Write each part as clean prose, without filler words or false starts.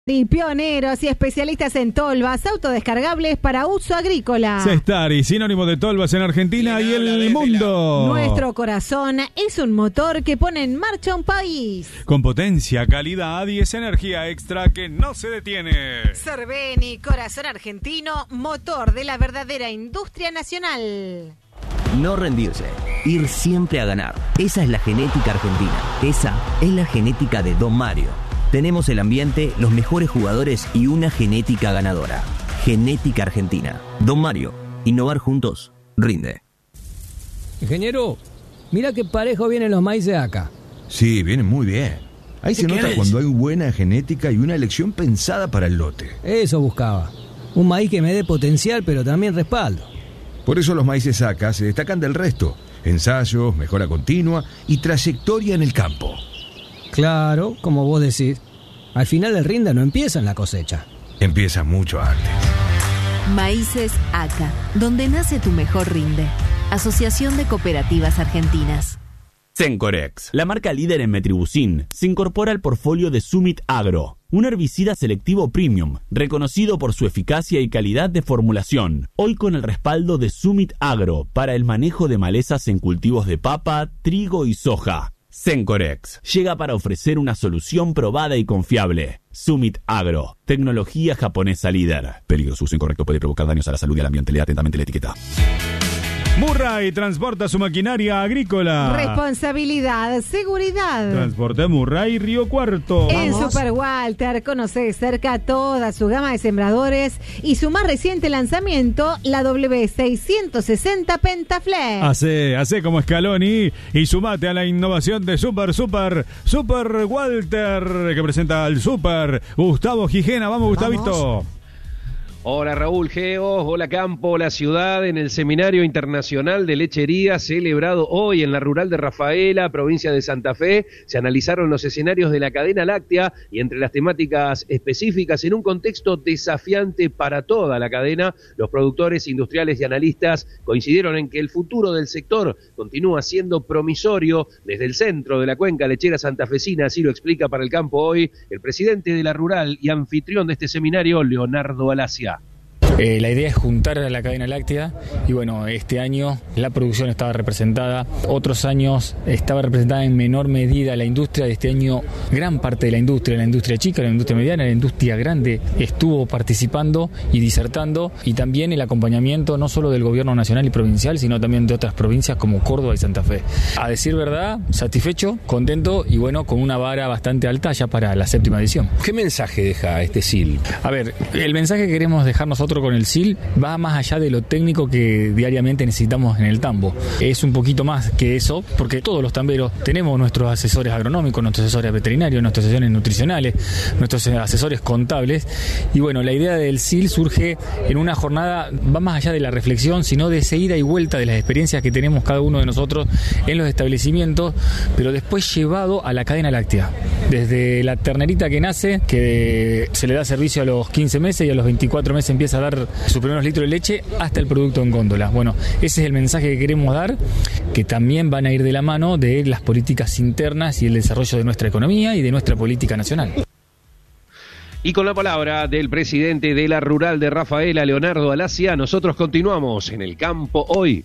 Y pioneros y especialistas en tolvas autodescargables para uso agrícola. Cestari, sinónimo de tolvas en Argentina y el mundo. Nuestro corazón es un motor que pone en marcha un país. Con potencia, calidad y esa energía extra que no se detiene. Cerveni, corazón argentino, motor de la verdadera industria nacional. No rendirse, ir siempre a ganar. Esa es la genética argentina. Esa es la genética de Don Mario. Tenemos el ambiente, los mejores jugadores y una genética ganadora. Genética argentina. Don Mario, innovar juntos, rinde. Ingeniero, mira qué parejo vienen los maíces acá. Sí, vienen muy bien. Ahí se nota cuando hay buena genética y una elección pensada para el lote. Eso buscaba. Un maíz que me dé potencial, pero también respaldo. Por eso los maíces acá se destacan del resto. Ensayos, mejora continua y trayectoria en el campo. Claro, como vos decís. Al final el rinde no empieza en la cosecha. Empieza mucho antes. Maíces ACA, donde nace tu mejor rinde. Asociación de Cooperativas Argentinas. Sencorex, la marca líder en metribuzin, se incorpora al portfolio de Summit Agro, un herbicida selectivo premium, reconocido por su eficacia y calidad de formulación, hoy con el respaldo de Summit Agro para el manejo de malezas en cultivos de papa, trigo y soja. Sencorex llega para ofrecer una solución probada y confiable. Summit Agro, tecnología japonesa líder. Peligro, su uso incorrecto puede provocar daños a la salud y al ambiente. Lea atentamente la etiqueta. Murray transporta su maquinaria agrícola. Responsabilidad, seguridad. Transporte Murray Río Cuarto. En Super Walter conoce de cerca toda su gama de sembradores y su más reciente lanzamiento, la W660 Pentaflex. Hacé como Scaloni y sumate a la innovación de Super Walter, que presenta al Super Gustavo Gijena. Vamos, Gustavito. Hola Raúl Geos, hola Campo, hola Ciudad. En el Seminario Internacional de Lechería celebrado hoy en la Rural de Rafaela, provincia de Santa Fe, se analizaron los escenarios de la cadena láctea y entre las temáticas específicas, en un contexto desafiante para toda la cadena, los productores, industriales y analistas coincidieron en que el futuro del sector continúa siendo promisorio. Desde el centro de la cuenca lechera santafesina, así lo explica para el Campo hoy el presidente de la Rural y anfitrión de este seminario, Leonardo Alacia. La idea es juntar a la cadena láctea y bueno, este año la producción estaba representada, otros años estaba representada en menor medida la industria, este año gran parte de la industria chica, la industria mediana, la industria grande estuvo participando y disertando, y también el acompañamiento no solo del gobierno nacional y provincial, sino también de otras provincias como Córdoba y Santa Fe. A decir verdad, satisfecho, contento y bueno, con una vara bastante alta ya para la 7ª edición. ¿Qué mensaje deja este SIL? A ver, el mensaje que queremos dejar nosotros con el SIL va más allá de lo técnico que diariamente necesitamos en el tambo. Es un poquito más que eso, porque todos los tamberos tenemos nuestros asesores agronómicos, nuestros asesores veterinarios, nuestros asesores nutricionales, nuestros asesores contables, y bueno, la idea del SIL surge en una jornada, va más allá de la reflexión, sino de esa ida y vuelta de las experiencias que tenemos cada uno de nosotros en los establecimientos, pero después llevado a la cadena láctea. Desde la ternerita que nace, que se le da servicio a los 15 meses y a los 24 meses empieza a dar sus primeros litros de leche, hasta el producto en góndola. Bueno, ese es el mensaje que queremos dar, que también van a ir de la mano de las políticas internas y el desarrollo de nuestra economía y de nuestra política nacional. Y con la palabra del presidente de la Rural de Rafaela, Leonardo Alacia, nosotros continuamos en el Campo hoy.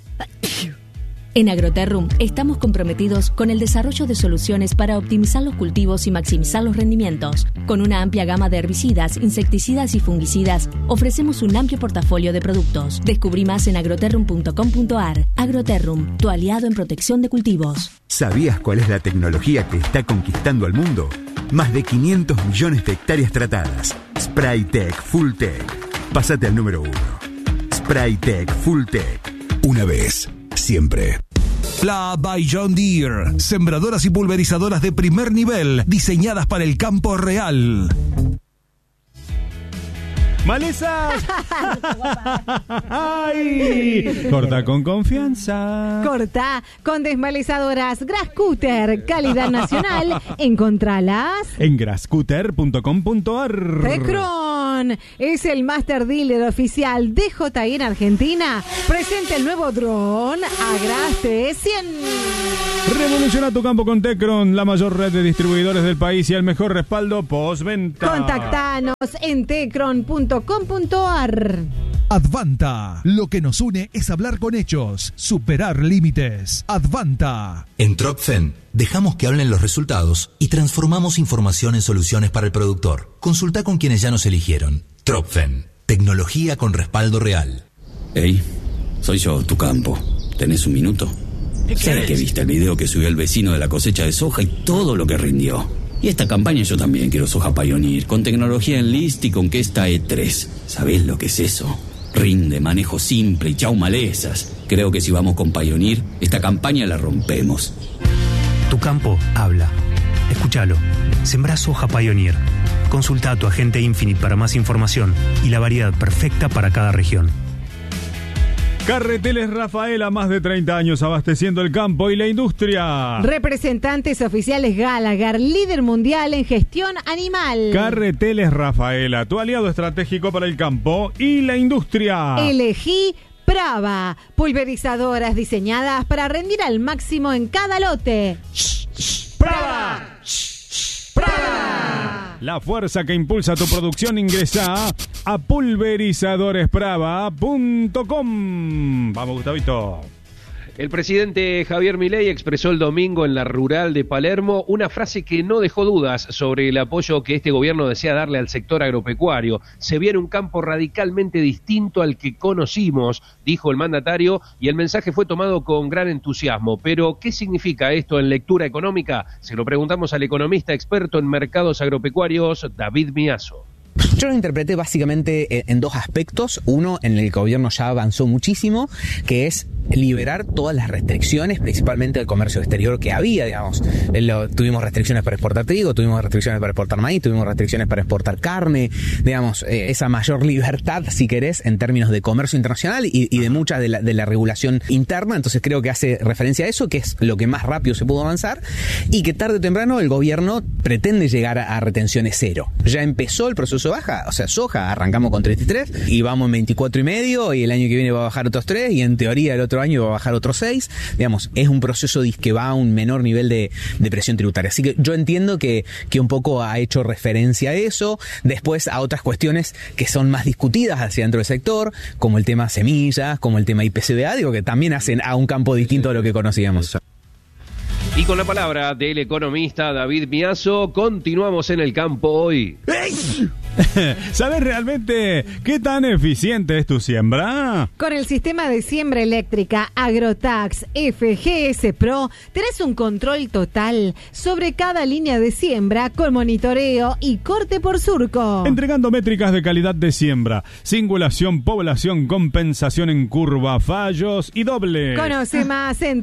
En Agroterrum estamos comprometidos con el desarrollo de soluciones para optimizar los cultivos y maximizar los rendimientos. Con una amplia gama de herbicidas, insecticidas y fungicidas, ofrecemos un amplio portafolio de productos. Descubrí más en agroterrum.com.ar. Agroterrum, tu aliado en protección de cultivos. ¿Sabías cuál es la tecnología que está conquistando al mundo? Más de 500 millones de hectáreas tratadas. Spraytec Fulltech. Pásate al número 1. Spraytec Fulltech. Una vez, siempre. Pla by John Deere. Sembradoras y pulverizadoras de primer nivel, diseñadas para el campo real. ¡Malezas! ¡Ay! Corta con confianza. Corta con desmalezadoras Grascutter, calidad nacional. Encontralas en grascutter.com.ar. Tecron. Tecron es el master dealer oficial de DJI en Argentina. Presenta el nuevo dron Agraste 100. Revoluciona tu campo con Tecron, la mayor red de distribuidores del país y el mejor respaldo postventa. Contactanos en tecron.com.ar. Advanta. Lo que nos une es hablar con hechos, superar límites. Advanta. En Tropfen dejamos que hablen los resultados y transformamos información en soluciones para el productor. Consulta con quienes ya nos eligieron. Tropfen. Tecnología con respaldo real. Hey, soy yo, tu campo. ¿Tenés un minuto? Sé que viste el video que subió el vecino de la cosecha de soja y todo lo que rindió. Y esta campaña yo también quiero soja Pioneer, con tecnología Enlist y con Kesta E3. ¿Sabés lo que es eso? Rinde, manejo simple y chau malezas. Creo que si vamos con Pioneer, esta campaña la rompemos. Tu campo habla. Escúchalo. Sembrá soja Pioneer. Consulta a tu agente Infinite para más información y la variedad perfecta para cada región. Carreteles Rafaela, más de 30 años abasteciendo el campo y la industria. Representantes oficiales Gallagher, líder mundial en gestión animal. Carreteles Rafaela, tu aliado estratégico para el campo y la industria. Elegí Brava, pulverizadoras diseñadas para rendir al máximo en cada lote. ¡Brava! ¡Brava! La fuerza que impulsa tu producción. Ingresa a pulverizadoresbrava.com. Vamos, Gustavito. El presidente Javier Milei expresó el domingo en la Rural de Palermo una frase que no dejó dudas sobre el apoyo que este gobierno desea darle al sector agropecuario. Se viene un campo radicalmente distinto al que conocimos, dijo el mandatario, y el mensaje fue tomado con gran entusiasmo. Pero, ¿qué significa esto en lectura económica? Se lo preguntamos al economista experto en mercados agropecuarios, David Miazo. Yo lo interpreté básicamente en dos aspectos. Uno, en el que el gobierno ya avanzó muchísimo, que es liberar todas las restricciones, principalmente del comercio exterior que había, digamos. Tuvimos restricciones para exportar trigo, tuvimos restricciones para exportar maíz, tuvimos restricciones para exportar carne, digamos, esa mayor libertad, si querés, en términos de comercio internacional y de mucha de la regulación interna. Entonces creo que hace referencia a eso, que es lo que más rápido se pudo avanzar, y que tarde o temprano el gobierno pretende llegar a retenciones cero. Ya empezó el proceso de baja, o sea, soja, arrancamos con 33 y vamos en 24,5, y el año que viene va a bajar otros 3, y en teoría el otro año va a bajar otros 6. Digamos, es un proceso que va a un menor nivel de presión tributaria. Así que yo entiendo que un poco ha hecho referencia a eso. Después a otras cuestiones que son más discutidas hacia dentro del sector, como el tema semillas, como el tema IPCBA, digo, que también hacen a un campo distinto a lo que conocíamos. Y con la palabra del economista David Miazo, continuamos en el campo hoy. ¿Sabes realmente qué tan eficiente es tu siembra? Con el sistema de siembra eléctrica Agrotax FGS Pro, tenés un control total sobre cada línea de siembra con monitoreo y corte por surco. Entregando métricas de calidad de siembra, singulación, población, compensación en curva, fallos y doble. Conoce más en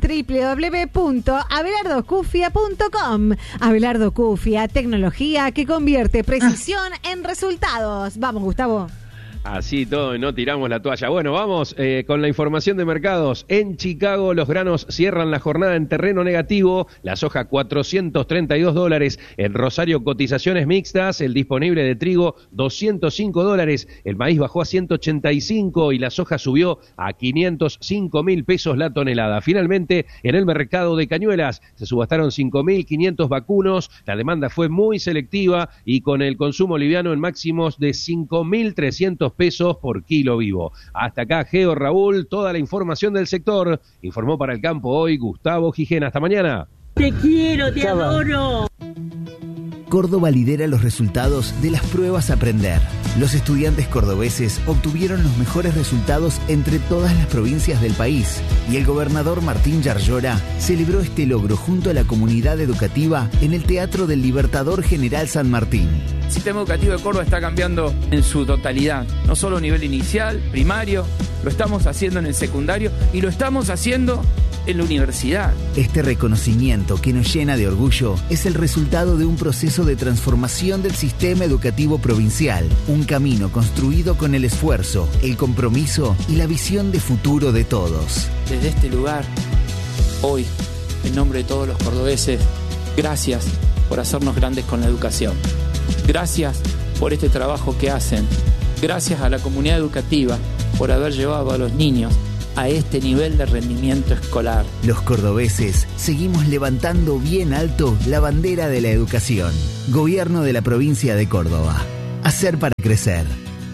www.abelardocufia.com. Abelardo Cufia, tecnología que convierte precisión en resultados. Vamos, Gustavo. Así todo, no tiramos la toalla. Bueno, vamos con la información de mercados. En Chicago los granos cierran la jornada en terreno negativo. La soja $432. En Rosario cotizaciones mixtas. El disponible de trigo $205. El maíz bajó a 185 y la soja subió a 505.000 pesos la tonelada. Finalmente, en el mercado de Cañuelas se subastaron 5.500 vacunos. La demanda fue muy selectiva y con el consumo liviano en máximos de 5.300 pesos por kilo vivo. Hasta acá, Geo, Raúl, toda la información del sector. Informó para el campo hoy Gustavo Gijena. Hasta mañana. Te quiero, te adoro. Córdoba lidera los resultados de las pruebas Aprender. Los estudiantes cordobeses obtuvieron los mejores resultados entre todas las provincias del país y el gobernador Martín Yarlora celebró este logro junto a la comunidad educativa en el Teatro del Libertador General San Martín. El sistema educativo de Córdoba está cambiando en su totalidad, no solo a nivel inicial, primario, lo estamos haciendo en el secundario y lo estamos haciendo en la universidad. Este reconocimiento que nos llena de orgullo es el resultado de un proceso de transformación del sistema educativo provincial, un camino construido con el esfuerzo, el compromiso y la visión de futuro de todos. Desde este lugar, hoy, en nombre de todos los cordobeses, gracias por hacernos grandes con la educación. Gracias por este trabajo que hacen. Gracias a la comunidad educativa por haber llevado a los niños a este nivel de rendimiento escolar. Los cordobeses seguimos levantando bien alto la bandera de la educación. Gobierno de la provincia de Córdoba. Hacer para crecer.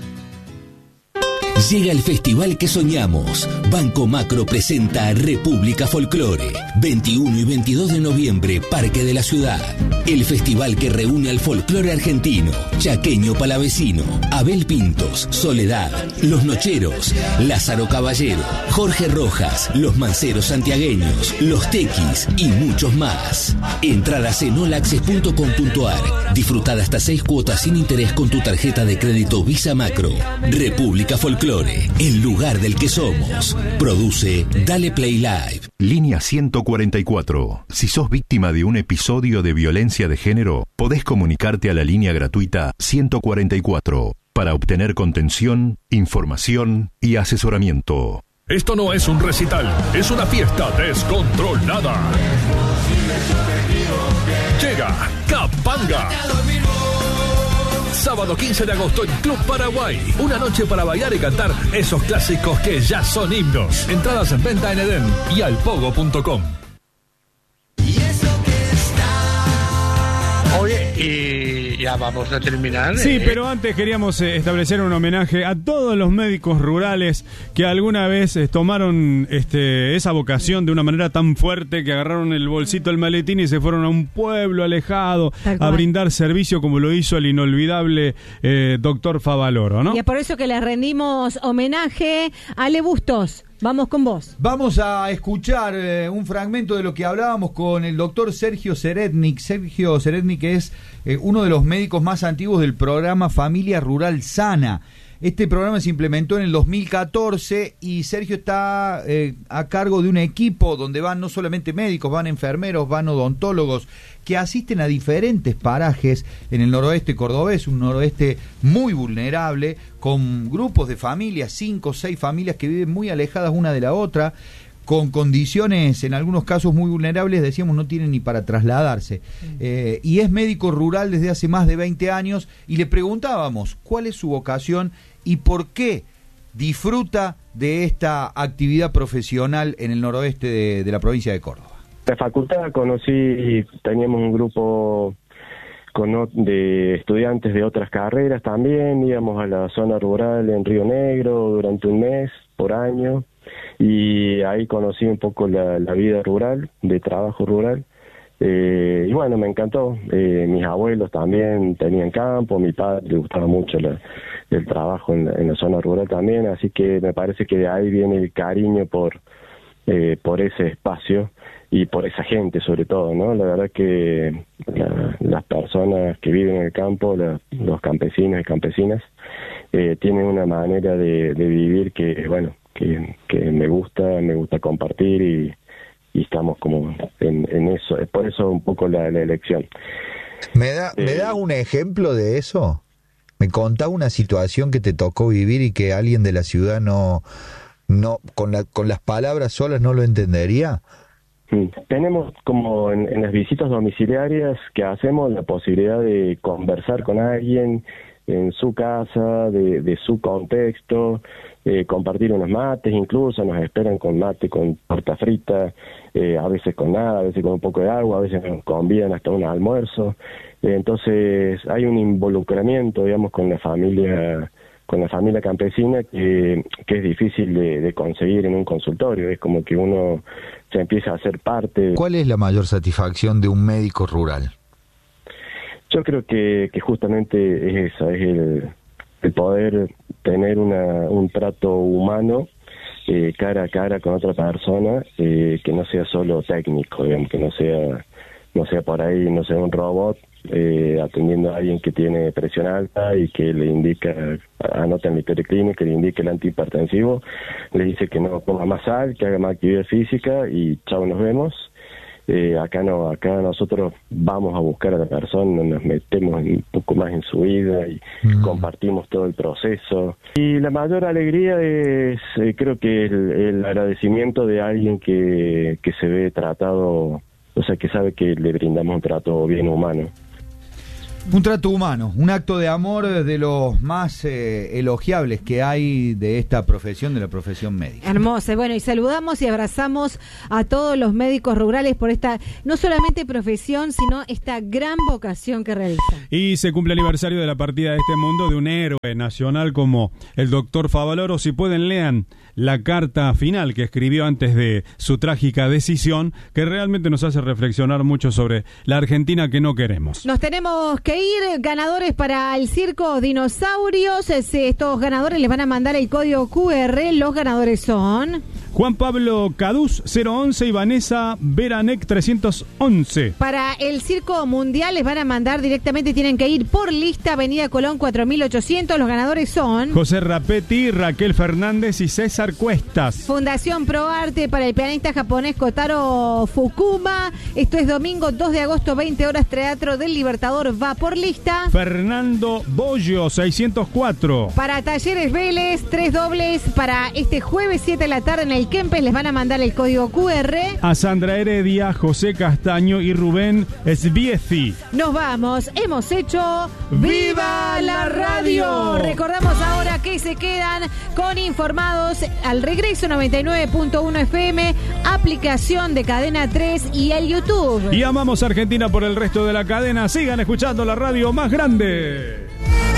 Llega el festival que soñamos. Banco Macro presenta República Folclore. 21 y 22 de noviembre, Parque de la Ciudad. El festival que reúne al folclore argentino, chaqueño palavecino, Abel Pintos, Soledad, Los Nocheros, Lázaro Caballero, Jorge Rojas, Los Manceros Santiagueños, Los Tequis y muchos más. Entradas en olaccess.com.ar. Disfrutar hasta 6 cuotas sin interés con tu tarjeta de crédito Visa Macro. República Folclore, el lugar del que somos. Produce Dale Play Live. Línea 144. Si sos víctima de un episodio de violencia de género, podés comunicarte a la línea gratuita 144 para obtener contención, información y asesoramiento. Esto no es un recital, es una fiesta descontrolada. Llega Capanga. Sábado 15 de agosto en Club Paraguay. Una noche para bailar y cantar esos clásicos que ya son himnos. Entradas en venta en Edén y alpogo.com. Oye, y ya vamos a terminar. Sí, pero antes queríamos establecer un homenaje a todos los médicos rurales que alguna vez tomaron esa vocación de una manera tan fuerte que agarraron el bolsito del maletín y se fueron a un pueblo alejado a brindar servicio como lo hizo el inolvidable doctor Favaloro, ¿no? Y es por eso que le rendimos homenaje a Ale Bustos. Vamos con vos. Vamos a escuchar un fragmento de lo que hablábamos con el doctor Sergio Serednik. Sergio Serednik es uno de los médicos más antiguos del programa Familia Rural Sana. Este programa se implementó en el 2014 y Sergio está a cargo de un equipo donde van no solamente médicos, van enfermeros, van odontólogos que asisten a diferentes parajes en el noroeste cordobés, un noroeste muy vulnerable, con grupos de familias, 5 o 6 familias que viven muy alejadas una de la otra, con condiciones en algunos casos muy vulnerables, decíamos, no tienen ni para trasladarse. Y es médico rural desde hace más de 20 años y le preguntábamos cuál es su vocación y por qué disfruta de esta actividad profesional en el noroeste de la provincia de Córdoba. La facultad teníamos un grupo de estudiantes de otras carreras también, íbamos a la zona rural en Río Negro durante un mes por año y ahí conocí un poco la vida rural, de trabajo rural. Y bueno, me encantó. Mis abuelos también tenían campo, mi padre le gustaba mucho el trabajo en la zona rural también, así que me parece que de ahí viene el cariño por ese espacio y por esa gente sobre todo, ¿no? La verdad que las personas que viven en el campo, los campesinos y campesinas, tienen una manera de vivir que, bueno, que me gusta compartir y estamos como en eso, es por eso un poco la elección. ¿Me da un ejemplo de eso? ¿Me contás una situación que te tocó vivir y que alguien de la ciudad no con las palabras solas no lo entendería? Tenemos como en las visitas domiciliarias que hacemos la posibilidad de conversar con alguien en su casa, de su contexto, compartir unos mates, incluso nos esperan con mate, con torta frita, a veces con nada, a veces con un poco de agua, a veces nos convidan hasta un almuerzo. Entonces hay un involucramiento, digamos, con la familia campesina que es difícil de conseguir en un consultorio. Es como que uno se empieza a hacer parte. ¿Cuál es la mayor satisfacción de un médico rural? Yo creo que justamente es esa, es el poder tener un trato humano cara a cara con otra persona, que no sea solo técnico, digamos, que no sea por ahí, no sea un robot atendiendo a alguien que tiene presión alta y que le indica, anota en la historia clínica, le indica el antihipertensivo, le dice que no ponga más sal, que haga más actividad física y chao, nos vemos. Acá no, acá nosotros vamos a buscar a la persona, nos metemos un poco más en su vida y compartimos todo el proceso. Y la mayor alegría es, creo que el agradecimiento de alguien que se ve tratado, o sea, que sabe que le brindamos un trato bien humano. Un trato humano, un acto de amor de los más elogiables que hay de esta profesión, de la profesión médica. Hermoso. Bueno, y saludamos y abrazamos a todos los médicos rurales por esta, no solamente profesión, sino esta gran vocación que realizan. Y se cumple el aniversario de la partida de este mundo de un héroe nacional como el doctor Favaloro. Si pueden, lean la carta final que escribió antes de su trágica decisión, que realmente nos hace reflexionar mucho sobre la Argentina que no queremos. Nos tenemos que ir. Ganadores para el circo Dinosaurios. Estos ganadores les van a mandar el código QR. Los ganadores son Juan Pablo Caduz 011 y Vanessa Beranec 311. Para el circo mundial les van a mandar directamente, tienen que ir por lista, Avenida Colón 4800. Los ganadores son José Rapetti, Raquel Fernández y César Cuestas. Fundación ProArte para el pianista japonés Kotaro Fukuma. Esto es domingo 2 de agosto, 20 horas, Teatro del Libertador. Va por lista Fernando Bollo 604. Para Talleres Vélez, 3 dobles para este jueves 7 de la tarde en el Kempes. Les van a mandar el código QR. A Sandra Heredia, José Castaño y Rubén Sbiezi. Nos vamos, hemos hecho ¡Viva la Radio! Recordamos ahora que se quedan con Informados al regreso 99.1 FM, aplicación de Cadena 3 y el YouTube. Y amamos a Argentina por el resto de la cadena. Sigan escuchando la radio más grande.